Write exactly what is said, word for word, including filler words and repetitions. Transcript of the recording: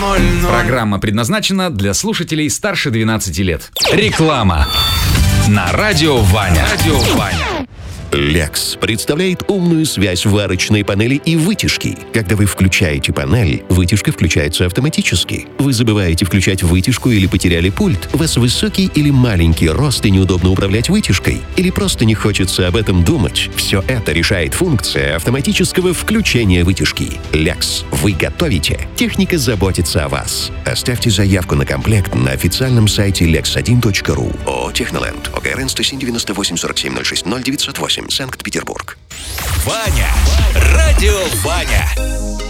ноль ноль. Программа предназначена для слушателей старше двенадцати лет. Реклама на радио Ваня. Радио Ваня. Lex представляет умную связь варочной панели и вытяжки. Когда вы включаете панель, вытяжка включается автоматически. Вы забываете включать вытяжку или потеряли пульт. У вас высокий или маленький рост и неудобно управлять вытяжкой. Или просто не хочется об этом думать. Все это решает функция автоматического включения вытяжки. Lex. Вы готовите. Техника заботится о вас. Оставьте заявку на комплект на официальном сайте лекс один точка ру. ООО «Техноленд». ОГРН сто семь девяносто восемь сорок семь ноль шесть ноль девятьсот восемь. Санкт-Петербург. Ваня. Радио Ваня.